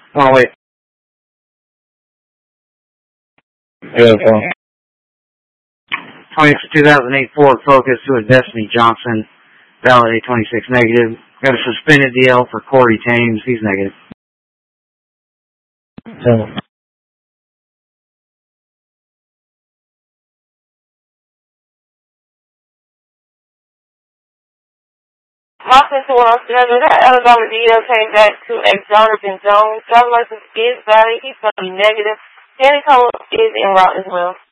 Oh, wait. Yeah, 2008 Ford Focus to a Destiny Johnson. Validate 26 negative. Got a suspended DL for Corey Thames. He's negative. Martin to 107, that Alabama DL came back to a Jonathan Jones. Driver license is valid. He's going to be negative. Henry Cole is en route as well.